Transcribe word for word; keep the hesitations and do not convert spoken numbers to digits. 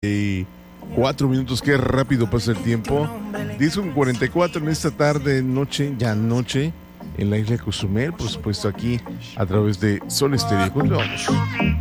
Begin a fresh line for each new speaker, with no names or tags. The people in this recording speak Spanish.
Y cuatro minutos, qué rápido pasa el tiempo. diez con cuarenta y cuatro en esta tarde, noche, ya noche, en la isla de Cozumel, por supuesto, aquí a través de Sol Estéreo. Continuamos.